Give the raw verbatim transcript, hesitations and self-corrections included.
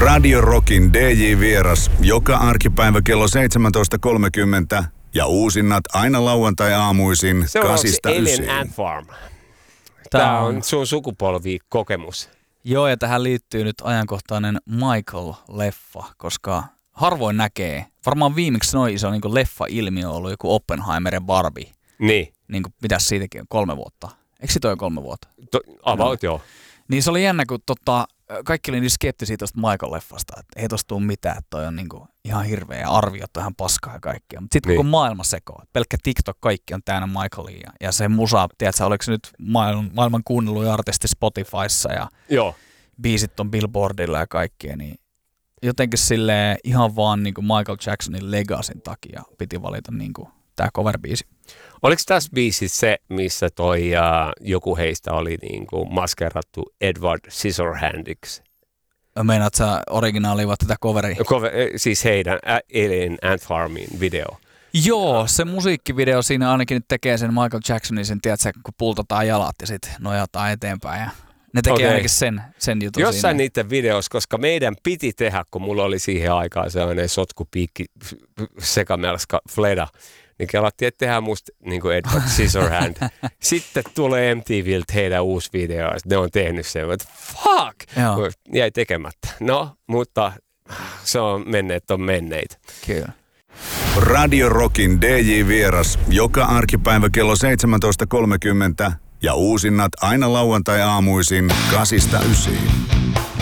Radio Rockin D J-vieras joka arkipäivä kello seitsemäntoista kolmekymmentä ja uusinnat aina lauantai-aamuisin kasista ysiin. Alien Ant Farm. Tämä on sun sukupolvikokemus. Joo, ja tähän liittyy nyt ajankohtainen Michael-leffa, koska harvoin näkee. Varmaan viimeksi noin iso niin leffa-ilmiö on ollut joku Oppenheimer ja Barbie. Niin. Niin kuin, mitäs siitäkin on? Kolme vuotta. Eikö toi kolme vuotta? To, about no. joo. Niin se oli jännä, kun tota, kaikki oli niin skeptisiä tuosta Michael-leffasta, että ei tosta tule mitään, että toi on niinku ihan hirveä ja arviot on ihan paskaa ja kaikkea. Mutta sitten niin. Koko maailma sekoo. Pelkkä TikTok kaikki on täynnä Michaelia. Ja se musa, tiedätkö, oliko se nyt maailman, maailman kuunnelluja artisti Spotifyssa ja joo. biisit on Billboardilla ja kaikkea, niin jotenkin silleen ihan vaan niinku Michael Jacksonin legacyn takia piti valita niinku tää cover-biisi. Oliko tässä biisissä se, missä toi uh, joku heistä oli niinku maskerattu Edward Scissorhandiksi? Meinaat sä originaalivat tätä coveria? Cover, siis heidän Alien Ant Farmin video. Joo, se musiikkivideo siinä ainakin nyt tekee sen Michael Jacksonin, sen tiedätkö, kun pultataan jalat ja sitten nojataan eteenpäin. Ja ne tekee okay. ainakin sen, sen jutun Jossain siinä. niiden videossa, koska meidän piti tehdä, kun mulla oli siihen aikaan sellainen sotkupiikki sekamelska fleda, niin kelattiin, että tehdään musta niin kuin Edward Scissorhand. Sitten tulee M T V:ltä heidän uusi video, ja ne on tehnyt sen, että fuck! Joo. Jäi tekemättä. No, mutta se on menneet on menneitä. Kyllä. Radio Rockin D J-vieras joka arkipäivä kello seitsemäntoista kolmekymmentä ja uusinnat aina lauantai-aamuisin kasista ysiin.